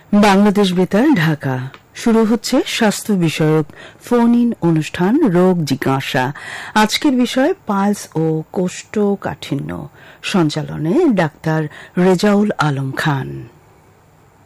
বাংলাদেশ বেতার ঢাকা। শুরু হচ্ছে স্বাস্থ্য বিষয়ক ফোন ইন অনুষ্ঠান রোগ জিজ্ঞাসা। আজকের বিষয় পালস ও কোষ্ঠকাঠিন্য। সঞ্চালনে ডাক্তার রেজাউল আলম খান।